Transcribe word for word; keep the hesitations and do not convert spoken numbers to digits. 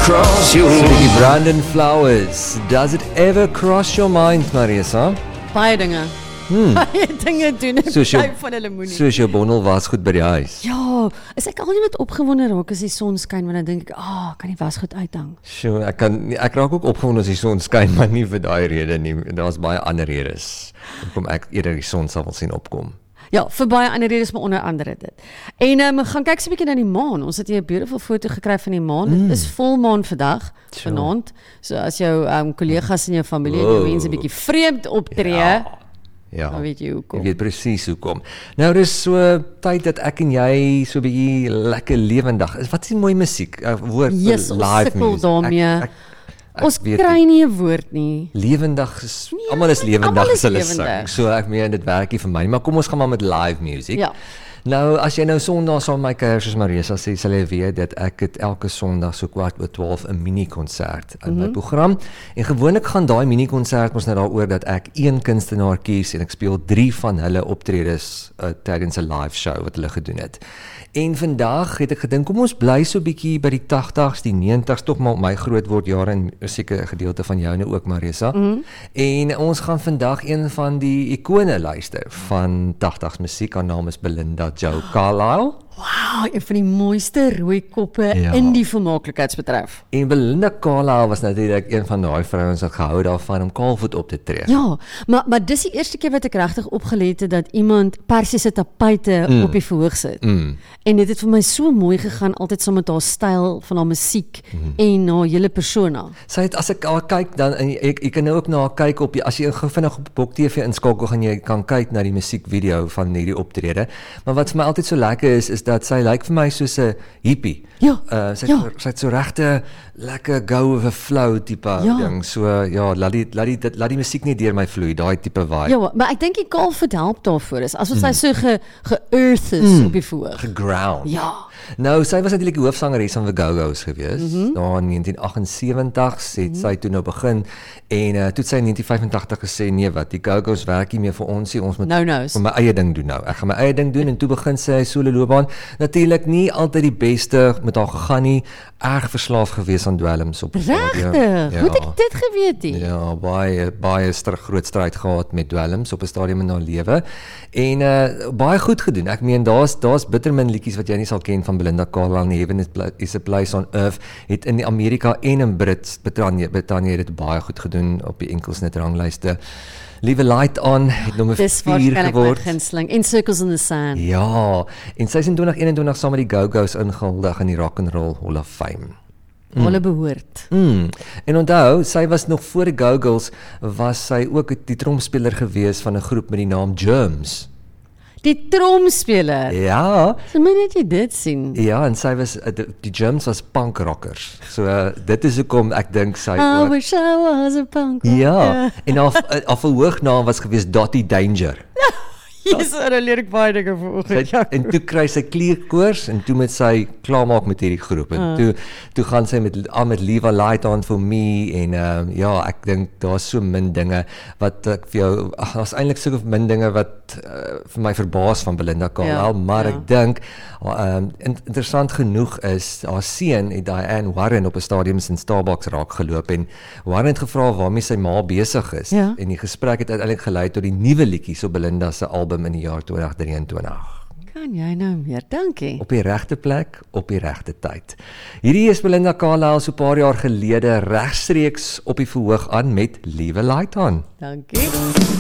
cross your Die Brandon Flowers. Does it ever cross your mind, Marisa? Baie dinge. Hmm. Baie dinge doen ek Soos jou, bly van hulle moenie. soos jou bondel was goed by die huis. Ja, is ek al nie met opgewonde raak as die son skyn, want dan dink ek, ah, oh, kan die wasgoed uithang. Sjoe, ek kan nie- ek raak ook opgewonde as die son skyn, maar nie vir daai rede nie. Daar's baie ander redes. Hoekom ek eerder die son sal wil sien opkom. Ja, vir baie ander redes, maar onder andere dit. En um, gaan kyk so 'n bietjie na die maan. Ons het hier 'n beautiful foto gekry van die maan. Dit mm. is volmaan vandag, Sure. vanaand. So as jou um, kollegas en jou familie en Wow. jou mense 'n bietjie vreemd optree, Ja. Ja, dan weet jy hoekom. Ek weet presies hoekom. Nou dis so tyd dat ek en jy so 'n bietjie lekker lewendig is. Wat is die mooi musiek? Uh, woord Yes, vir ons live sukkel music. daarmee. Ek, ek, ek Ons weet kry nie 'n woord nie. lewendig is Nee, almal is lewendig almal as is hulle lewendig. sing. So ek meen dit werk nie vir my, maar kom ons gaan maar met live music. Ja. Nou as jy nou Sondag saam met my kuier soos Marisa sê, sal jy weet dat ek het elke Sondag so kwart oor twaalf 'n mini konsert in my program. En gewoonlik gaan daai mini konsert mos nou daaroor dat ek een kunstenaar kies en ek speel drie van hulle optredes uh, tydens 'n live show wat hulle gedoen het. En vandag het ek gedink kom ons bly so bietjie by die tagtigs, die negentigs, tog maar my groot word jare en seker 'n gedeelte van joune ook Marisa. Mm -hmm. En ons gaan vandag een van die ikone luister van tagtigs musiek. Haar naam is Belinda Jo Carlisle. Wow, een van die mooiste rooi koppe Ja. in die vermaaklikheidsbedryf. En Belinda Carlisle was natuurlik een van daai vrouens wat gehou daarvan om kaalvoet op te tree. Ja, maar maar dis die eerste keer wat ek regtig opgelet het dat iemand persiese tapuite mm. op die verhoog sit. Mm. En dit het vir my so mooi gegaan altyd saam met haar styl van haar musiek mm. en haar hele persona. Sy het as ek haar kyk dan en ek ek kan nou ook na haar kyk op die, as jy vinnig op Bok T V inskakel gaan jy kan kyk na die musiekvideo van hierdie optrede. Maar wat vir my altyd so lekker is is dat sy lyk vir my soos 'n hippie. Ja, Uh, sy, ja. het, sy het so regte lekker go with the flow tipe Ja. ding. So ja, laat die laat die dit- laat die musiek nie deur my vloei, daai tipe vibe. Ja, maar ek dink die kaalvoet help daarvoor is. Asof sy so ge ge-earth is Mm. op die verhoog. Ground. Ja. Nou, sy was natuurlik die hoofsangeres van The Go-Go's gewees. Mhm. Mm-hmm. Daar in negentien agtensewentig het mm-hmm. sy toe nou begin en uh, toe het sy in negentien vyfentagtig gesê nee wat, die Go-Go's werk nie meer vir ons nie, ons moet Nou nou. vir my eie ding doen nou. Ek gaan my eie ding doen en toe begin sy solo loopbaan. Natuurlik nie altyd die beste met haar gegaan nie, erg verslaaf gewees aan dwelms op die stadium. Regtig? Hoe het ek dit geweet nie? Ja, baie baie str groot stryd gehad met dwelms op 'n stadium in haar lewe. En uh, baie goed gedoen. Ek meen daar's daar's bittermin liedjies wat jy nie sal ken van Belinda Carlisle nie. Heaven is a Place on Earth het in die Amerika en in Brit Brittanje Brittanje het dit baie goed gedoen op die enkelsnit ranglyste. Leave a Light On het nommer Dis vier waarskynlik my geword. gunsteling. En Circles in the Sand. Ja, en sy is in twintig eenentwintig saam met die Go-Go's ingehuldig in die Rock and Roll Hall of Fame. Mm. Hulle behoort. Mm. En onthou, sy was nog voor die Go-Go's was sy ook die tromspeler gewees van 'n groep met die naam Germs. Die tromspeler. Ja, So moet net jy dit sien. ja, en sy was uh, die, die Germs was punk rockers. So uh, dit is hoekom ek dink sy I ook wish I was a punk rocker. ja, en haar haar verhoognaam was gewees Dottie Danger. Yes, en dan leer ek baie dinge Sy, vanoggend. Ja, en toe kry sy klierkoors en toe met sy klaarmaak met hierdie groep en uh. toe toe gaan sy met aan met Leave a Light On for Me en uh, ja, ek dink daar's so min dinge wat ek vir jou ag daar's eintlik so min dinge wat uh, vir my verbaas van Belinda Carlisle, Ja, maar ja. ek dink um, interessant genoeg is haar seun het Diane Warren op 'n stadium in Starbucks raak geloop en Warren het gevra waarmee sy ma besig is Ja. en die gesprek het uiteindelik gelei tot die nuwe liedjies op Belinda se album in die jaar twintig drieëntwintig. kan jy nou meer? Dankie. Op die regte plek, op die regte tyd. Hierdie is Belinda Carlisle so 'n paar jaar gelede regstreeks op die verhoog aan met Leave a Light On. Dankie.